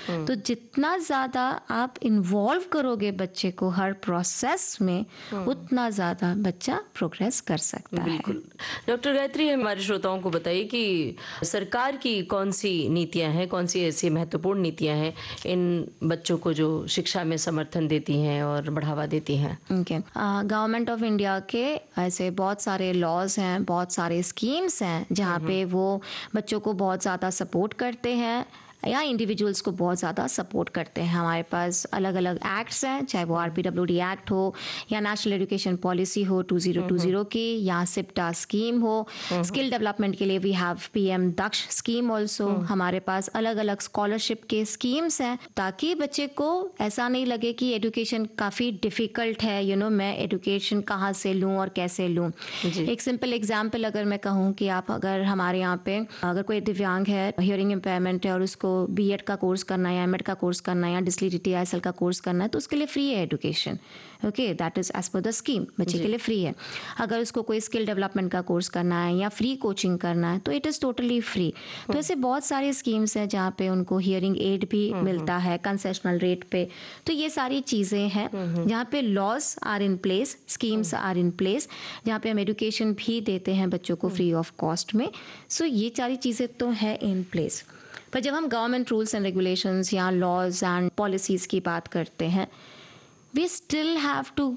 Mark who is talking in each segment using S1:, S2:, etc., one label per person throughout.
S1: तो जितना ज़्यादा आप इन्वॉल्व करोगे बच्चे को हर प्रोसेस में, उतना ज़्यादा बच्चा प्रोग्रेस कर सकता है।
S2: बिल्कुल। डॉक्टर गायत्री, हमारे श्रोताओं को बताइए कि सरकार की कौन सी नीतियां हैं, कौन सी ऐसी महत्वपूर्ण नीतियां हैं इन बच्चों को जो शिक्षा में समर्थन देती हैं और बढ़ावा देती हैं?
S1: गवर्नमेंट ऑफ इंडिया के ऐसे बहुत सारे लॉज हैं, बहुत सारे स्कीम्स हैं जहाँ पे वो बच्चों को बहुत ज़्यादा सपोर्ट करते हैं या इंडिविजुअल्स को बहुत ज़्यादा सपोर्ट करते हैं। हमारे पास अलग अलग एक्ट्स हैं, चाहे वो RPWD एक्ट हो या नेशनल एजुकेशन पॉलिसी हो 2020 की, या सिप्टा स्कीम हो। स्किल डेवलपमेंट के लिए we have PM Daksha scheme also. हमारे पास अलग अलग स्कॉलरशिप के स्कीम्स हैं ताकि बच्चे को ऐसा नहीं लगे कि एजुकेशन काफ़ी डिफ़िकल्ट है, मैं एजुकेशन कहाँ से लूँ और कैसे लूँ। एक सिंपल एग्जाम्पल अगर मैं कहूँ कि आप अगर हमारे यहाँ पे अगर कोई दिव्यांग है, हियरिंग इम्पेयरमेंट है और उसको B.Ed का कोर्स करना है या M.Ed का कोर्स करना है या डिसलेक्सिया TISL का कोर्स करना है, तो उसके लिए फ्री है education. Okay, that is as per the scheme, बच्चे के लिए फ्री है। अगर उसको कोई स्किल डेवलपमेंट का कोर्स करना है या फ्री कोचिंग करना है तो इट इज़ टोटली फ्री। तो ऐसे बहुत सारे स्कीम्स हैं जहाँ पे उनको हियरिंग एड भी मिलता है कंसेशनल रेट पे। तो ये सारी चीज़ें हैं जहाँ पे laws are in place, schemes are in place, जहाँ पे हम एजुकेशन भी देते हैं बच्चों को फ्री ऑफ कॉस्ट में। सो ये सारी चीज़ें तो है इन प्लेस। पर जब हम गवर्नमेंट रूल्स एंड रेगुलेशंस या लॉज एंड पॉलिसीज़ की बात करते हैं, we still have to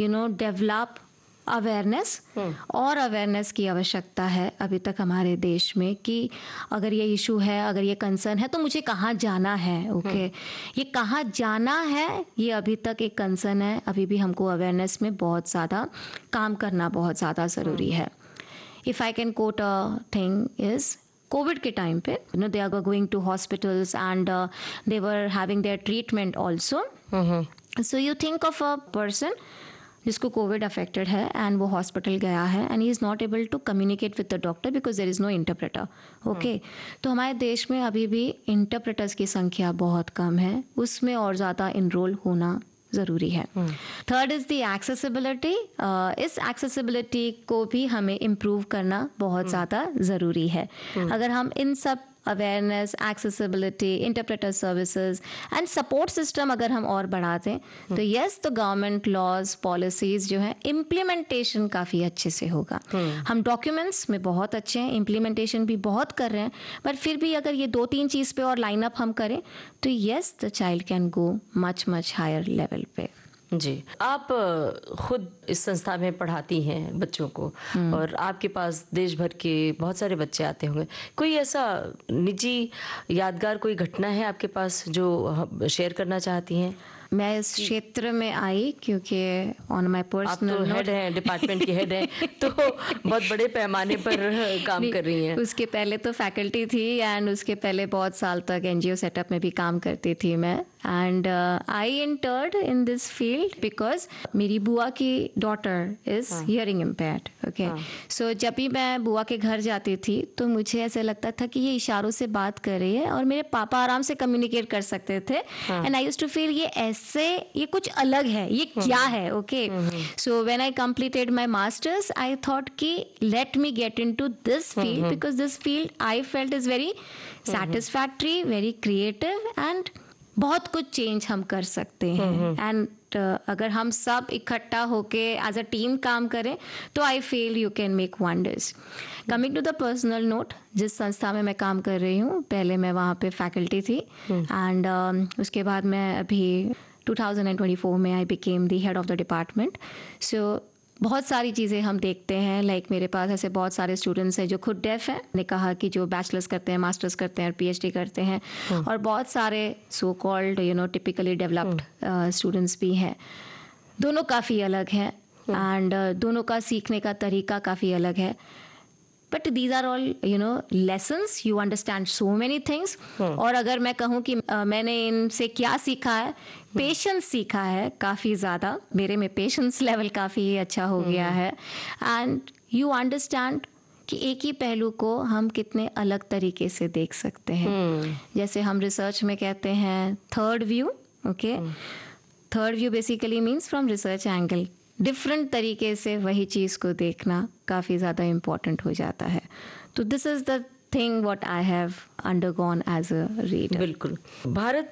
S1: develop awareness, और अवेयरनेस की आवश्यकता है अभी तक हमारे देश में कि अगर ये इशू है, अगर ये कंसर्न है तो मुझे कहाँ जाना है। ओके, ये कहाँ जाना है ये अभी तक एक कंसर्न है। अभी भी हमको अवेयरनेस में बहुत ज़्यादा काम करना बहुत ज़्यादा ज़रूरी है। If I can coat a thing is, Covid के टाइम पे they are going to hospitals and they were having their treatment also. So you think of a person जिसको कोविड अफेक्टेड है एंड वो हॉस्पिटल गया है and he is not able to communicate with the doctor because there is no interpreter. Okay, तो हमारे देश में अभी भी इंटरप्रेटर्स की संख्या बहुत कम है, उसमें और ज़्यादा इनरोल होना ज़रूरी है। Third is the accessibility. इस एक्सेसिबिलिटी को भी हमें इम्प्रूव करना बहुत ज़्यादा ज़रूरी है। अगर हम इन सब awareness, accessibility, interpreter services and support system अगर हम और बढ़ा दें तो यस, तो गवर्नमेंट लॉज पॉलिसीज जो है इम्प्लीमेंटेशन काफ़ी अच्छे से होगा। हम डॉक्यूमेंट्स में बहुत अच्छे हैं, इम्प्लीमेंटेशन भी बहुत कर रहे हैं, पर फिर भी अगर ये 2-3 चीज़ पे और लाइन अप हम करें तो yes, the child can go much higher level पे।
S2: जी, आप खुद इस संस्था में पढ़ाती हैं बच्चों को और आपके पास देश भर के बहुत सारे बच्चे आते होंगे। कोई ऐसा निजी यादगार कोई घटना है आपके पास जो शेयर करना चाहती हैं?
S1: मैं इस क्षेत्र में आई क्योंकि ऑन माय पर्सनल,
S2: आप तो हेड हैं, डिपार्टमेंट की हेड हैं, तो बहुत बड़े पैमाने पर काम कर रही हैं।
S1: उसके पहले तो फैकल्टी थी एंड उसके पहले बहुत साल तक NGO सेटअप में भी काम करती थी मैं। And I entered in this field because मेरी बुआ की daughter is hearing impaired. Okay, सो जब भी मैं बुआ के घर जाती थी तो मुझे ऐसे लगता था कि ये इशारों से बात कर रही है और मेरे पापा आराम से कम्युनिकेट कर सकते थे। And I used to feel ये कुछ अलग है, ये क्या है। Okay, so when I completed my masters I thought कि let me get into this field because this field I felt is very satisfactory, very creative and बहुत कुछ चेंज हम कर सकते हैं। एंड अगर हम सब इकट्ठा होके एज अ टीम काम करें तो I feel you can make wonders. Coming to the personal note, जिस संस्था में मैं काम कर रही हूँ, पहले मैं वहाँ पे फैकल्टी थी एंड उसके बाद मैं अभी 2024 में I became the head of the department. सो बहुत सारी चीज़ें हम देखते हैं, लाइक मेरे पास ऐसे बहुत सारे स्टूडेंट्स हैं जो खुद डेफ हैं, ने कहा कि जो बैचलर्स करते हैं, मास्टर्स करते हैं और PhD करते हैं, और बहुत सारे so called typically developed students भी हैं। दोनों काफ़ी अलग हैं एंड दोनों का सीखने का तरीका काफ़ी अलग है। But these are all lessons, you understand so many things. और अगर मैं कहूँ कि मैंने इनसे क्या सीखा है, पेशेंस सीखा है काफ़ी ज़्यादा। मेरे में पेशेंस लेवल काफ़ी अच्छा हो गया है एंड यू अंडरस्टैंड कि एक ही पहलू को हम कितने अलग तरीके से देख सकते हैं। जैसे हम रिसर्च में कहते हैं third view. Okay, third view basically means from research angle, different तरीके से वही चीज़ को देखना काफ़ी ज़्यादा इम्पॉर्टेंट हो जाता है। तो this is the thing what I have undergone as a reader.
S2: बिल्कुल, भारत